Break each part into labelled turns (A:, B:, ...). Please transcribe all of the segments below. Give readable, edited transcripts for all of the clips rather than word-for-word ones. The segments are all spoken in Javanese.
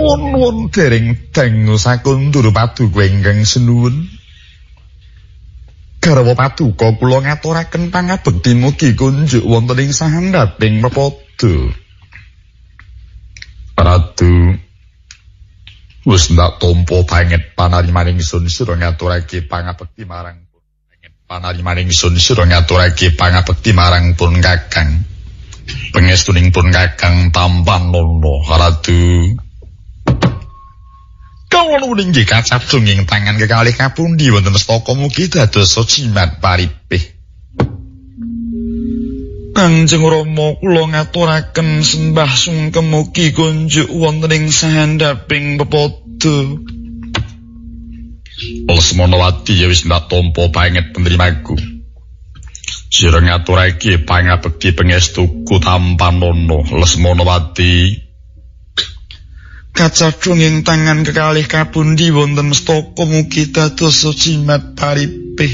A: Nuwun dereng dangu sakundur paduka ingkang senuwun. Garwa paduka kula ngaturaken pangabekti mugi kunjuk wonten ing sahandhaping pepada. Ratu wis ndak tampa banget panarimaning ingsun sira ngaturake pangabekti marang pun. Banget panarimaning ingsun sira ngaturake pangabekti marang pun Kakang. Pangestuning pun Kakang tampan nono Ratu. Kawula nuwun inggih kacabdung ing tangan kekalih kapundi wonten mestaka mugi dados jimat paripih. Kanjeng Rama kula ngaturaken sembah sungkem mugi kunjuk wonten ing sahandhaping pepada. Lesmonowati ya wis ndak tampa banget penerimaku. Sira ngaturake pangabekti pangestuku tampan nono Lesmonowati. Kacadung ing tangan kekalih kapundi wonten mestaka mugi dados jimat paripih.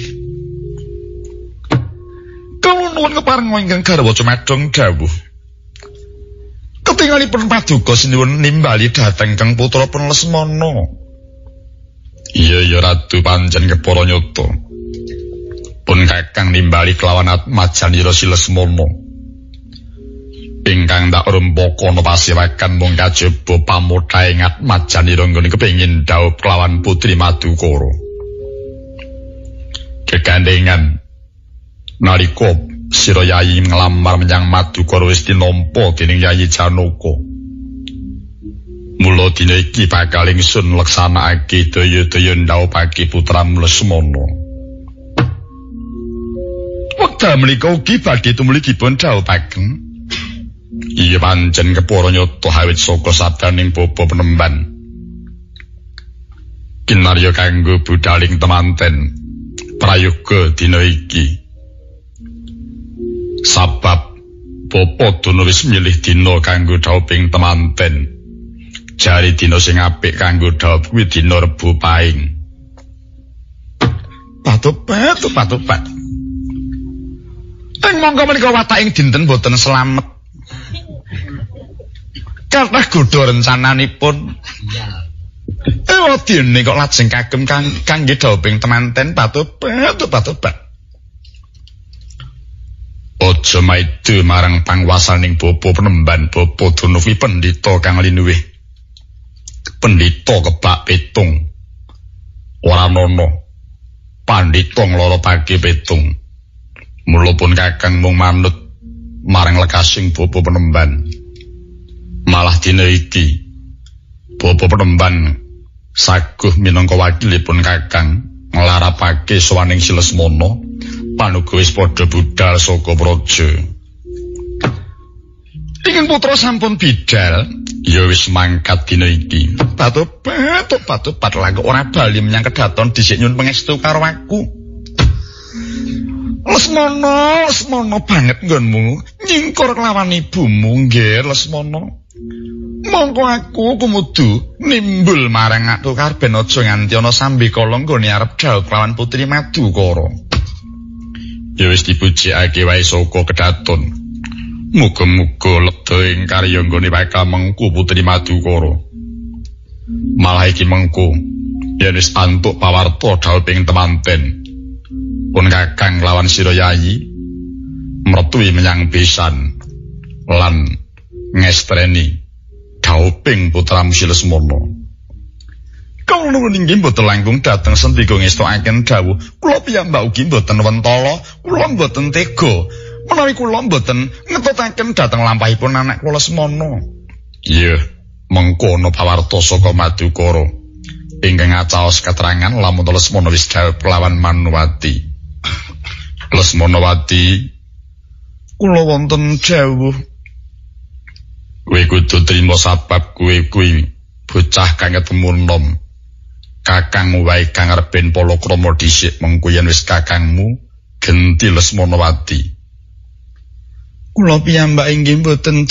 A: Kawula nuwun kepareng ingkang garwa cumadong dawuh. Ketingalipun paduka sinuwun nimbali dhateng kang putra pun Lesmana. Iya Ratu pancen kepara nyata. Pun Kakang nimbali kelawan atmajanira si Lesmana. Ingkang tak rempaka ana pasewakan mung kajaba pamodhae atmajanira nggone kepengin dhaup kelawan Putri Madukara. Kekandengan nalika sira Yayi nglamar menyang Madukara wis tinampa dening Yayi Janaka. Mula dina iki bakal ingsun leksanakake daya-daya ndhaupake putramu Lesmana. Wekdal menika ugi badhe tumuli dipun dhaupaken. Iya pancen kepara nyata awit saka sabdaning bapa penemban. Kinarya kanggo budhaling temanten prayoga dina iki. Sabab bapa dono wis milih dina kanggo dhauping temanten. Jari dina sing apik kanggo dhaup kuwi dina Rebo Pahing. Patupat. Teng mongko menika wataking dinten boten slamet. Kathah godha rencananipun. Wadene kok lajeng kagem kangge dhauping temanten patupat. Aja maido marang pangwasaning bapa penemban bapa Dunuwi pendhita kang linuwih. Pendhita kebak petung. Ora nono pandhita nglorotake petung. Mula pun Kakang mung manut marang lekasing bapa penemban. Malah dina iki bapa penemban saguh minangka wakilipun Kakang nglarapake sowaning si Lesmana panuga wis padha budal saka praja. Ingkang putra sampun bidal ya wis mangkat dina iki. Patupat lagi ora bali menyang kedaton dhisik nyuwun pangestu karo aku. Lesmana banget nggonmu nyingkur kelawan ibumu nggih Lesmana. Mongko aku kumudu nimbul marang atukar ben aja nganti ana sambikala nggone arep dhaup kelawan Putri Madukara. Ya wis dipujikake wae saka kedaton. Muga-muga lega ing karya nggone bakal mengku Putri Madukara. Malah iki mengku yen wis antuk pawarta dhauping temanten. Pun Kakang lawan sira Yayi mretui menyang besan lan ngestreni dhauping putramu si Lesmana. Kawula nuwun inggih mboten langkung dhateng sendika ngestokaken dawuh. Kula piyambak ugi mboten wentala, kula mboten tega menawi kula mboten ngetutaken dhateng lampahipun anak kula Lesmana. Iya, mengko ana pawarta saka Madukara ingkang ngacaos keterangan lamun Lesmana wis dhaup kelawan Manowati. Lesmonowati, kula wonten dawuh. Kowe kudu trima sabab kowe kuwi bocah kang ketemu nom. Kakangmu wae kang arep palakrama dhisik mengko yen wis kakangmu genti Lesmonowati. Kula piyambak inggih mboten